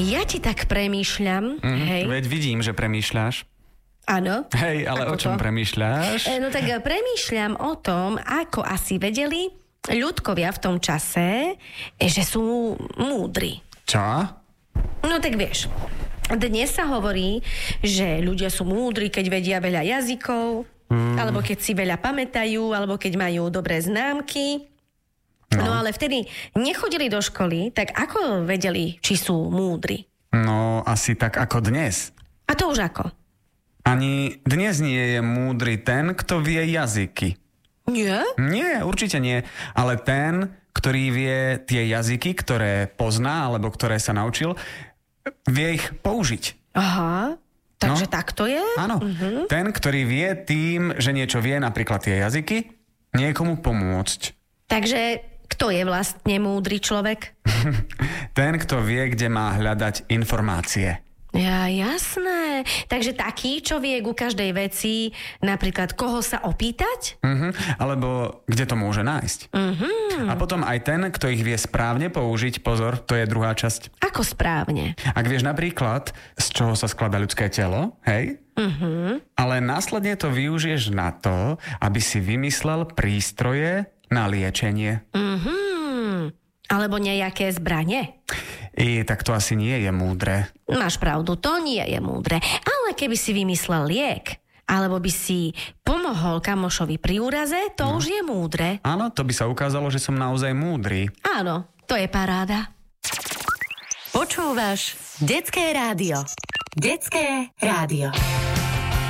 Ja ti tak premýšľam, hej. Veď vidím, že premýšľaš. Áno. Hej, ale o čom premýšľaš? No tak premýšľam o tom, ako asi vedeli ľudkovia v tom čase, že sú múdri. Čo? No tak vieš, dnes sa hovorí, že ľudia sú múdri, keď vedia veľa jazykov, alebo keď si veľa pamätajú, alebo keď majú dobré známky. No ale vtedy nechodili do školy, tak ako vedeli, či sú múdri? No, asi tak ako dnes. A to už ako? Ani dnes nie je múdry ten, kto vie jazyky. Nie? Nie, určite nie. Ale ten, ktorý vie tie jazyky, ktoré pozná, alebo ktoré sa naučil, vie ich použiť. Aha, takže tak to je? Áno. Ten, ktorý vie tým, že niečo vie, napríklad tie jazyky, niekomu pomôcť. Takže kto je vlastne múdry človek? Ten, kto vie, kde má hľadať informácie. Ja, jasné. Takže taký, čo vie ku každej veci, napríklad koho sa opýtať? Alebo kde to môže nájsť. A potom aj ten, kto ich vie správne použiť, pozor, to je druhá časť. Ako správne? Ak vieš napríklad, z čoho sa skladá ľudské telo, hej? Ale následne to využiješ na to, aby si vymyslel prístroje na liečenie. Alebo nejaké zbranie? Tak to asi nie je múdre. Máš pravdu, to nie je múdre. Ale keby si vymyslel liek, alebo by si pomohol kamošovi pri úraze, to už je múdre. Áno, to by sa ukázalo, že som naozaj múdry. Áno, to je paráda. Počúvaš Detské rádio. Detské rádio.